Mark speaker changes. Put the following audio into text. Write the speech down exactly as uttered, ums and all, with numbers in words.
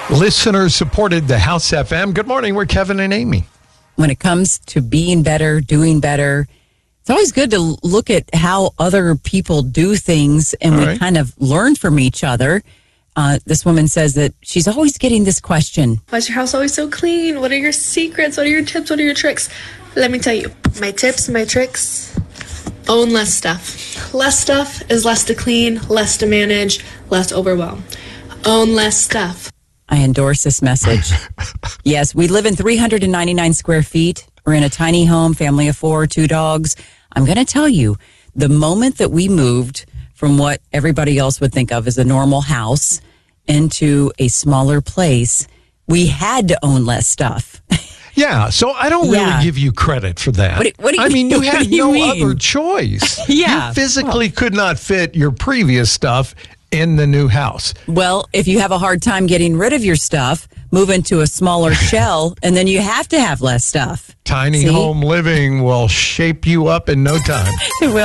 Speaker 1: Listeners supported the House F M. Good morning. We're Kevin and Amy.
Speaker 2: When it comes to being better, doing better, it's always good to look at how other people do things, and
Speaker 1: All
Speaker 2: we
Speaker 1: right.
Speaker 2: kind of learn from each other. Uh, this woman says that she's always getting this question.
Speaker 3: Why is your house always so clean? What are your secrets? What are your tips? What are your tricks? Let me tell you. My tips, my tricks, own less stuff. Less stuff is less to clean, less to manage, less to overwhelm. Own less stuff.
Speaker 2: I endorse this message. Yes, we live in three hundred ninety-nine square feet. We're in a tiny home, family of four, two dogs. I'm going to tell you, the moment that we moved from what everybody else would think of as a normal house into a smaller place, we had to own less stuff.
Speaker 1: Yeah, so I don't really
Speaker 2: Yeah.
Speaker 1: give you credit for that.
Speaker 2: What do- what do you-
Speaker 1: I mean, you
Speaker 2: what
Speaker 1: had
Speaker 2: do you
Speaker 1: no
Speaker 2: mean?
Speaker 1: other choice.
Speaker 2: Yeah.
Speaker 1: You physically could not fit your previous stuff in the new house.
Speaker 2: Well, if you have a hard time getting rid of your stuff, move into a smaller shell, and then you have to have less stuff.
Speaker 1: Tiny
Speaker 2: See?
Speaker 1: home living will shape you up in no time.
Speaker 2: Well,